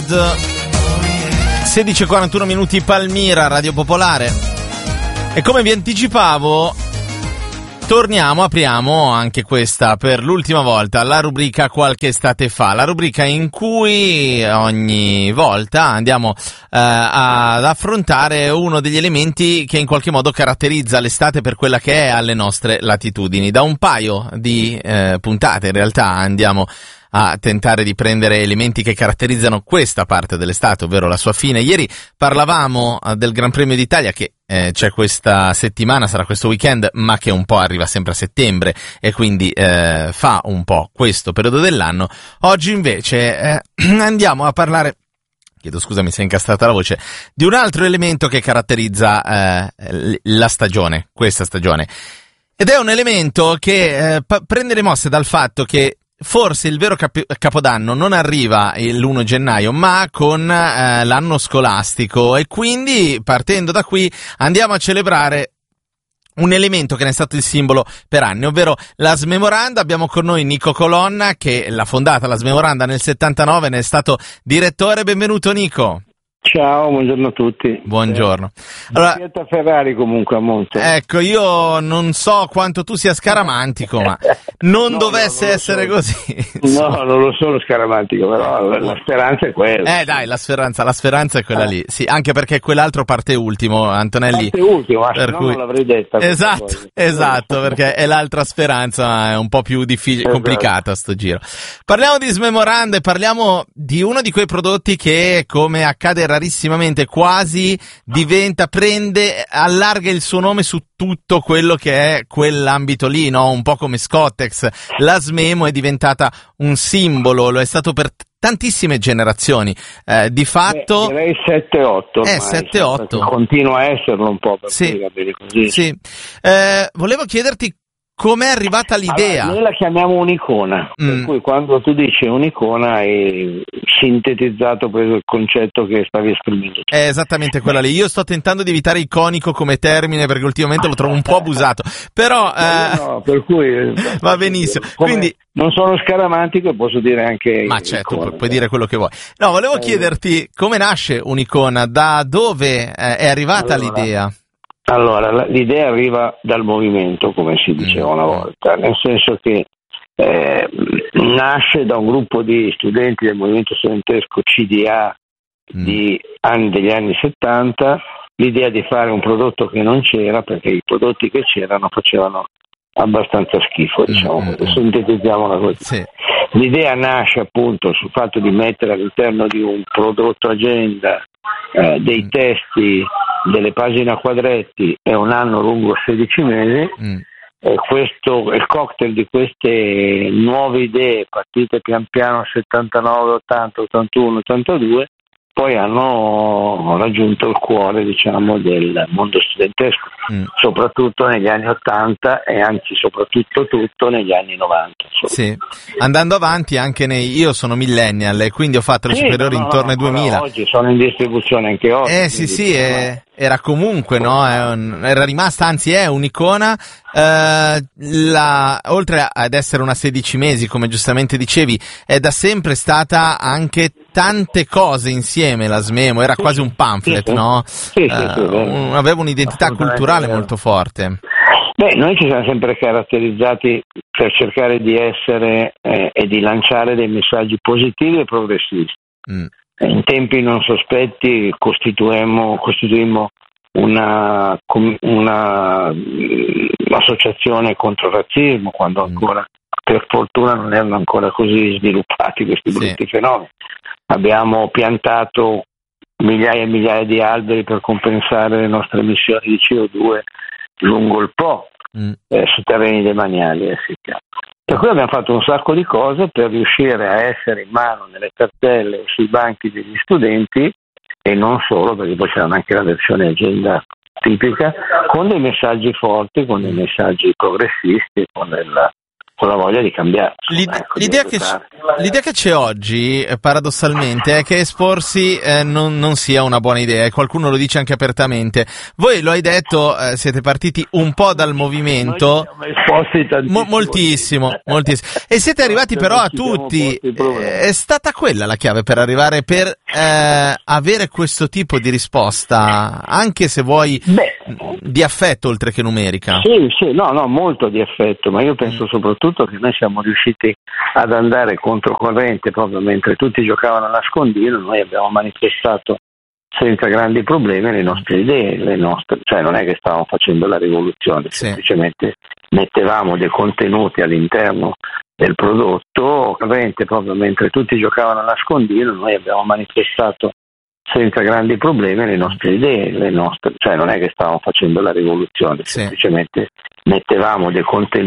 Nord, 16:41 minuti Palmira, Radio Popolare. E come vi anticipavo, apriamo anche questa per l'ultima volta la rubrica Qualche estate fa, la rubrica in cui ogni volta andiamo ad affrontare uno degli elementi che in qualche modo caratterizza l'estate per quella che è alle nostre latitudini. Da un paio di puntate in realtà andiamo a tentare di prendere elementi che caratterizzano questa parte dell'estate, ovvero la sua fine. Ieri parlavamo del Gran Premio d'Italia che c'è questa settimana, sarà questo weekend, ma che un po' arriva sempre a settembre e quindi fa un po' questo periodo dell'anno. Oggi invece andiamo a parlare, chiedo scusa, mi si è incastrata la voce, di un altro elemento che caratterizza la stagione, questa stagione. Ed è un elemento che prende le mosse dal fatto che forse il vero Capodanno non arriva l'1 gennaio, ma con l'anno scolastico, e quindi partendo da qui andiamo a celebrare un elemento che ne è stato il simbolo per anni, ovvero la Smemoranda. Abbiamo con noi Nico Colonna, che l'ha fondata la Smemoranda nel 79, ne è stato direttore. Benvenuto Nico. Ciao, buongiorno a tutti. Buongiorno. Allora, Fiat Ferrari comunque a monte. Ecco, io non so quanto tu sia scaramantico, ma non dovesse essere così. No, non lo sono scaramantico, però la speranza è quella. Dai, la speranza è quella lì. Sì, anche perché quell'altro parte ultimo, Antonelli. Parte ultimo, per cui non l'avrei detta. Esatto, perché è l'altra speranza, è un po' più difficile, complicata sto giro. Parliamo di Smemoranda, parliamo di uno di quei prodotti che, come accade rarissimamente, quasi allarga il suo nome su tutto quello che è quell'ambito lì, no? Un po' come Scottex. La Smemo è diventata un simbolo, lo è stato per tantissime generazioni. Di fatto direi 7-8 ormai, 7-8 continua a esserlo un po', per cui va bene così. Sì. Volevo chiederti com'è arrivata l'idea? Allora, noi la chiamiamo un'icona, per cui quando tu dici un'icona hai sintetizzato proprio il concetto che stavi esprimendo. È esattamente quella lì. Io sto tentando di evitare iconico come termine perché ultimamente lo trovo un po' abusato, però no, per cui va benissimo. Quindi non sono scaramantico e posso dire anche ma certo, puoi dire quello che vuoi. No, volevo chiederti come nasce un'icona, da dove è arrivata l'idea? Allora, l'idea arriva dal movimento, come si diceva una volta, nel senso che nasce da un gruppo di studenti del movimento studentesco CDA degli anni 70, l'idea di fare un prodotto che non c'era, perché i prodotti che c'erano facevano abbastanza schifo, diciamo, sintetizziamola così. Sì. L'idea nasce appunto sul fatto di mettere all'interno di un prodotto agenda dei testi, delle pagine a quadretti e un anno lungo 16 mesi. Il cocktail di queste nuove idee partite pian piano 79, 80, 81, 82 poi hanno raggiunto il cuore, diciamo, del mondo studentesco, soprattutto negli anni 80 e anzi soprattutto tutto negli anni 90. Sì, andando avanti anche io sono millennial e quindi ho fatto le superiori intorno ai 2000. Oggi sono in distribuzione anche oggi. Sì, era comunque, no? Era rimasta, anzi è un'icona. Oltre ad essere una 16 mesi, come giustamente dicevi, è da sempre stata anche tante cose insieme. La Smemo era quasi un pamphlet, no? Aveva un'identità culturale molto forte. Noi ci siamo sempre caratterizzati per cercare di essere e di lanciare dei messaggi positivi e progressisti. In tempi non sospetti costituimmo un'associazione contro il razzismo, quando ancora, per fortuna, non erano ancora così sviluppati questi brutti fenomeni. Abbiamo piantato migliaia e migliaia di alberi per compensare le nostre emissioni di CO2 lungo il Po, su terreni demaniali. Per cui abbiamo fatto un sacco di cose per riuscire a essere in mano nelle cartelle, sui banchi degli studenti, e non solo, perché poi c'era anche la versione agenda tipica, con dei messaggi forti, con dei messaggi progressisti, con con la voglia di cambiare. L'idea che c'è oggi, paradossalmente, è che esporsi non sia una buona idea, e qualcuno lo dice anche apertamente. Voi lo hai detto, siete partiti un po' dal movimento, moltissimo, e siete arrivati però a tutti. È stata quella la chiave per arrivare, per avere questo tipo di risposta, anche se vuoi di affetto oltre che numerica. Sì, no, molto di affetto, ma io penso soprattutto che noi siamo riusciti ad andare controcorrente proprio mentre tutti giocavano a nascondino. Noi abbiamo manifestato senza grandi problemi le nostre idee, cioè non è che stavamo facendo la rivoluzione, semplicemente mettevamo dei contenuti all'interno del prodotto, proprio mentre tutti giocavano a nascondino. Noi abbiamo manifestato senza grandi problemi le nostre idee, cioè non è che stavamo facendo la rivoluzione, semplicemente mettevamo dei contenuti